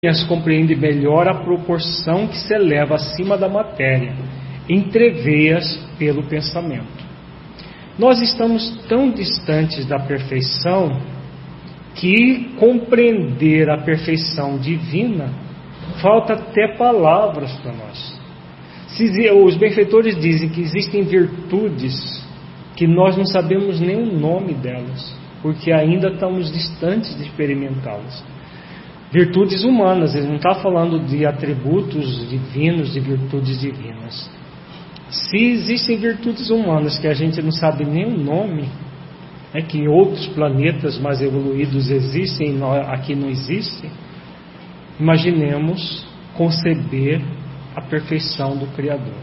compreende melhor a proporção que se eleva acima da matéria, entreveias pelo pensamento. Nós estamos tão distantes da perfeição que compreender a perfeição divina falta até palavras para nós. Os benfeitores dizem que existem virtudes que nós não sabemos nem o nome delas, porque ainda estamos distantes de experimentá-las. Virtudes humanas, ele não está falando de atributos divinos, de virtudes divinas. Se existem virtudes humanas que a gente não sabe nem o nome, que outros planetas mais evoluídos existem e aqui não existem, imaginemos conceber a perfeição do Criador.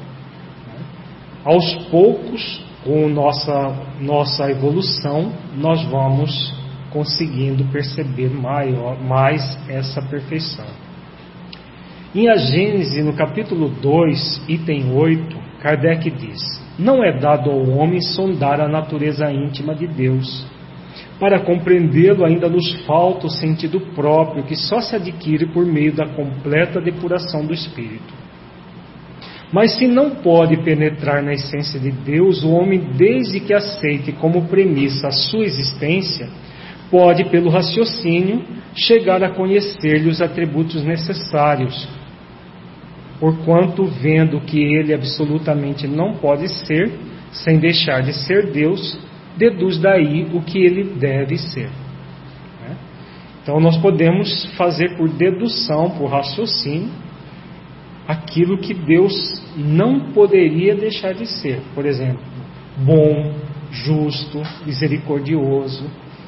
Aos poucos, com nossa evolução, nós vamos conseguindo perceber mais essa perfeição. Em A Gênese, no capítulo 2, item 8, Kardec diz: não é dado ao homem sondar a natureza íntima de Deus. Para compreendê-lo ainda nos falta o sentido próprio, que só se adquire por meio da completa depuração do espírito. Mas se não pode penetrar na essência de Deus, o homem, desde que aceite como premissa a sua existência, pode, pelo raciocínio, chegar a conhecer-lhe os atributos necessários, porquanto, vendo que ele absolutamente não pode ser, sem deixar de ser Deus, deduz daí o que ele deve ser. Então nós podemos fazer por dedução, por raciocínio, aquilo que Deus não poderia deixar de ser. Por exemplo, bom, justo, misericordioso.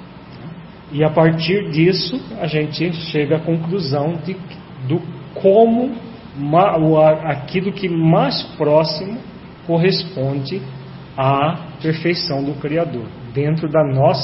E a partir disso, a gente chega à conclusão do como aquilo que mais próximo corresponde à perfeição do Criador, dentro da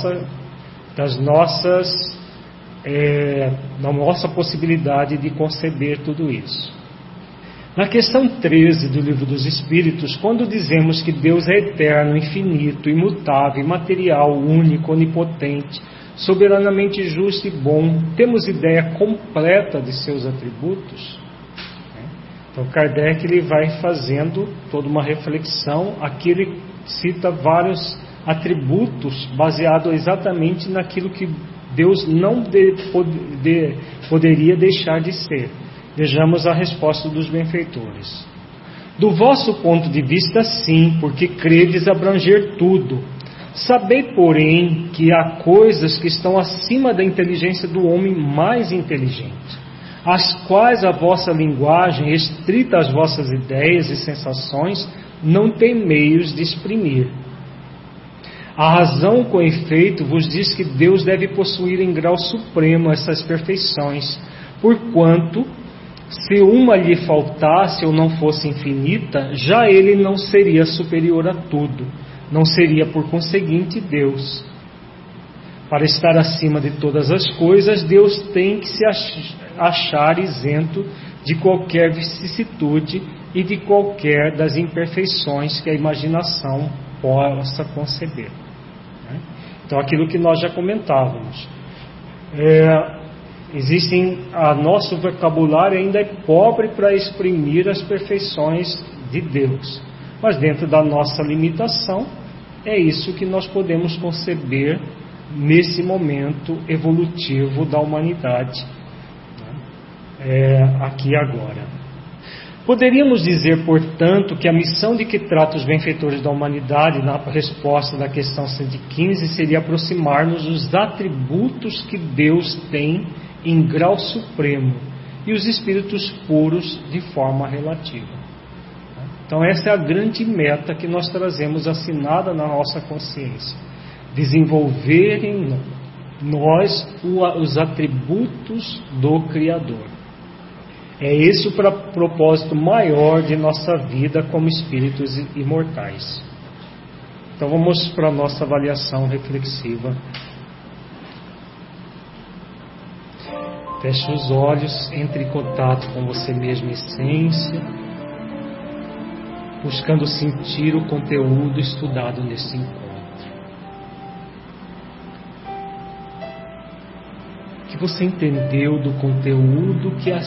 nossa possibilidade de conceber tudo isso. Na questão 13 do Livro dos Espíritos, quando dizemos que Deus é eterno, infinito, imutável, imaterial, único, onipotente, soberanamente justo e bom, temos ideia completa de seus atributos? Então Kardec ele vai fazendo toda uma reflexão. Aqui ele cita vários atributos baseados exatamente naquilo que Deus não poderia deixar de ser. Vejamos a resposta dos benfeitores. Do vosso ponto de vista, sim, porque credes abranger tudo. Sabei, porém, que há coisas que estão acima da inteligência do homem mais inteligente, as quais a vossa linguagem, restrita às vossas ideias e sensações, não tem meios de exprimir. A razão, com efeito, vos diz que Deus deve possuir em grau supremo essas perfeições, porquanto, se uma lhe faltasse ou não fosse infinita, já ele não seria superior a tudo, não seria por conseguinte Deus. Para estar acima de todas as coisas, Deus tem que se achar isento de qualquer vicissitude e de qualquer das imperfeições que a imaginação possa conceber. Então, aquilo que nós já comentávamos, nosso vocabulário ainda é pobre para exprimir as perfeições de Deus, mas dentro da nossa limitação, é isso que nós podemos conceber nesse momento evolutivo da humanidade, aqui e agora. Poderíamos dizer, portanto, que a missão de que trata os benfeitores da humanidade, na resposta da questão 115, seria aproximar-nos dos atributos que Deus tem em grau supremo e os espíritos puros de forma relativa. Então essa é a grande meta que nós trazemos assinada na nossa consciência: desenvolver em nós os atributos do Criador. É esse o propósito maior de nossa vida como espíritos imortais. Então vamos para a nossa avaliação reflexiva. Feche os olhos, entre em contato com você mesmo, essência, buscando sentir o conteúdo estudado nesse encontro. que você entendeu do conteúdo que a